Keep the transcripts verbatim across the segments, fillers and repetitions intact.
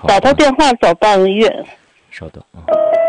打他电话找半个月。 稍等啊。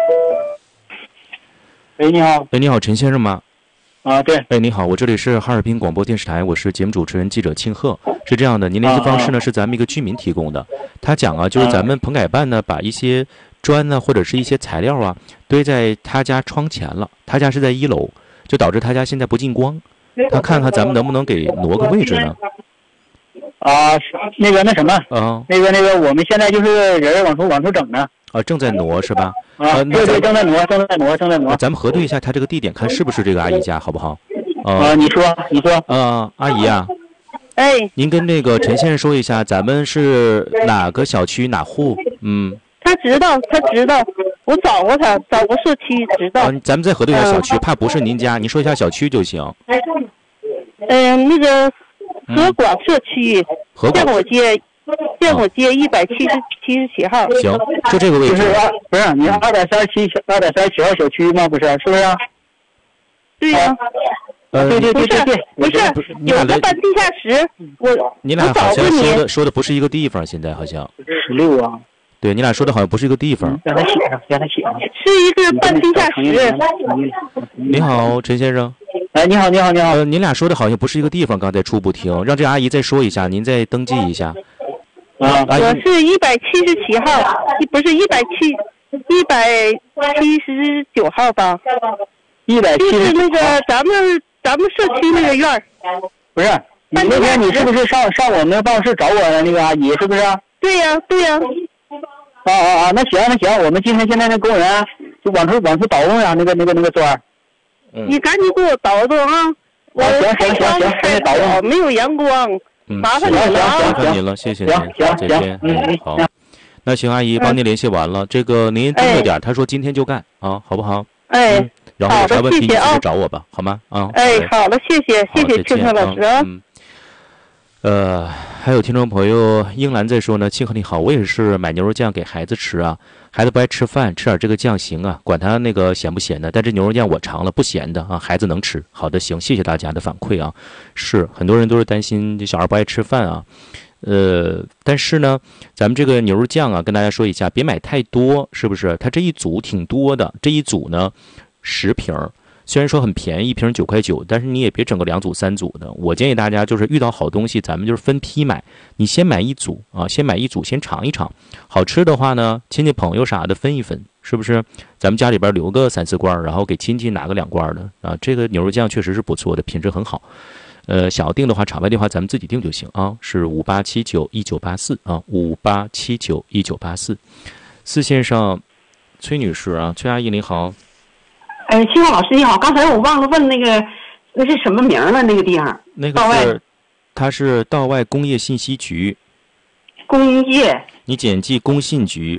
喂，你好。 喂，你好，陈先生吗？ 啊，对。 哎，你好，我这里是哈尔滨广播电视台，我是节目主持人记者庆贺。是这样的，您联系方式呢、啊、是咱们一个居民提供的。他讲啊，就是咱们棚改办呢，把一些砖呢或者是一些材料啊堆在他家窗前了。他家是在一楼，就导致他家现在不进光。他看看咱们能不能给挪个位置呢？ 啊，那个那什么， 啊， 那个那个，我们现在就是人往出往出整呢。 啊，正在挪是吧？ 啊，对对，正在挪，正在挪，正在挪。 咱们核对一下他这个地点，看是不是这个阿姨家，好不好？ 啊，啊你说，你说。 啊，阿姨啊。 哎。 您跟那个陈先生说一下，咱们是哪个小区哪户？嗯。 他知道，他知道，我找过他，找过社区，知道。 啊，咱们再核对一下小区，嗯、怕不是您家，您说一下小区就行。 嗯、呃，那个河广社区， 河广建国街。建国街一百七十七十七号。 行，就这个位置。 就是二，不是你二百三十七二百三十七号小区吗？不是，是不是、啊？ 对呀、啊。 呃， 对对对对对， 不是，不是有个半地下室，我你俩好像说的说的不是一个地方，现在好像。 十六啊。 对你俩说的好像不是一个地方。 让他写上，让他写上。 是一个半地下室。 你好，陈先生。 哎，你好，你好，你好。 呃，您俩说的好像不是一个地方，刚才初步听，让这阿姨再说一下，您再登记一下。 啊， 我是一百七十七号，不是一百七一百七十九号吧？ 一百七就是那个咱们咱们社区那个院儿。 不是，你那天你是不是上上我们办公室找我的那个阿姨？是不是？ 对呀、啊，对呀、 啊。啊啊啊！那行那行，我们今天现在那工人就往出往出倒动呀，那个那个那个砖。 嗯。 你赶紧给我倒动啊！我开窗开倒动，没有阳光。 嗯， 麻烦你了， 麻烦您了，谢谢您，姐姐。嗯，好。那行，阿姨帮您联系完了，这个您盯着点，他说今天就干啊，好不好？ 哎， 然后有啥问题你直接找我吧，好吗？啊。 哎，好了，谢谢，谢谢庆贺老师啊。 嗯。呃，还有听众朋友英兰在说呢，庆贺你好，我也是买牛肉酱给孩子吃啊，孩子不爱吃饭，吃点这个酱行啊，管他那个咸不咸的，但这牛肉酱我尝了不咸的啊，孩子能吃。好的，行，谢谢大家的反馈啊。是很多人都是担心这小孩不爱吃饭啊，呃，但是呢，咱们这个牛肉酱啊，跟大家说一下，别买太多，是不是？它这一组挺多的，这一组呢十瓶儿。虽然说很便宜，一瓶九块九，但是你也别整个两组三组的。我建议大家就是遇到好东西，咱们就是分批买。你先买一组啊，先买一组，先尝一尝。好吃的话呢，亲戚朋友啥的分一分，是不是？咱们家里边留个三四罐，然后给亲戚拿个两罐的啊。这个牛肉酱确实是不错的，品质很好。呃，想要订的话，场外电话咱们自己订就行啊，是五八七九一九八四啊，五八七九一九八四。四线上，崔女士啊，崔阿姨你好。 哎，庆贺老师你好，刚才我忘了问那个那是什么名了？那个地方？ 那个是，它是道外工业信息局。 工业。 你简记工信局。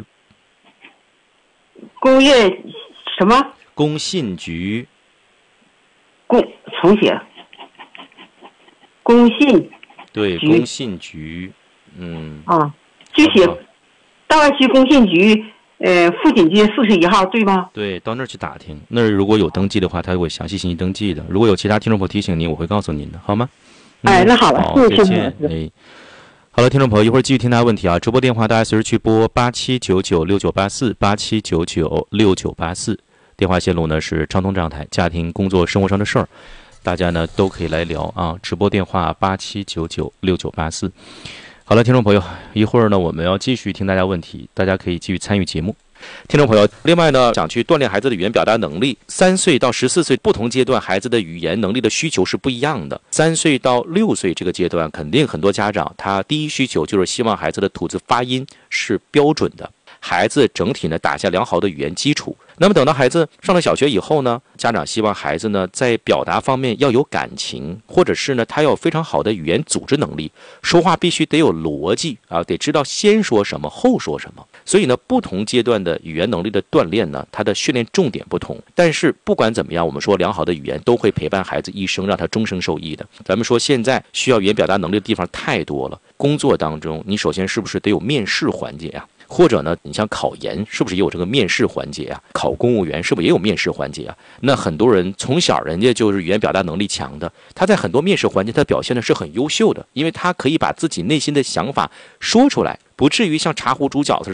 工业什么？ 工信局。 工重写。工信。 对，工信局。嗯。 啊，就写道外区工信局。呃，富锦街四十一号，对吗？ 对，到那儿去打听。那儿如果有登记的话，他会详细信息登记的。如果有其他听众朋友提醒您，我会告诉您的，好吗？ 嗯、哎，那好了， 好，再见。哎，好了，听众朋友，一会儿继续听大家问题啊。直播电话大家随时去拨八七九九六九八四八七九九六九八四，电话线路呢是畅通账台，家庭、工作、生活上的事儿，大家呢都可以来聊啊。直播电话八七九九六九八四。好了，听众朋友，一会儿呢，我们要继续听大家问题，大家可以继续参与节目。听众朋友，另外呢，想去锻炼孩子的语言表达能力，三岁到十四岁不同阶段孩子的语言能力的需求是不一样的。三岁到六岁这个阶段，肯定很多家长他第一需求就是希望孩子的吐字发音是标准的，孩子整体呢打下良好的语言基础。那么等到孩子上了小学以后呢，家长希望孩子呢在表达方面要有感情，或者是呢他要有非常好的语言组织能力，说话必须得有逻辑啊，得知道先说什么后说什么。所以呢，不同阶段的语言能力的锻炼呢，它的训练重点不同。但是不管怎么样，我们说良好的语言都会陪伴孩子一生，让他终生受益的。咱们说现在需要语言表达能力的地方太多了，工作当中你首先是不是得有面试环节啊？或者呢，你像考研是不是也有这个面试环节啊？考公务员是不是也有面试环节啊？那很多人从小人家就是语言表达能力强的，他在很多面试环节他表现的是很优秀的，因为他可以把自己内心的想法说出来，不至于像茶壶煮饺子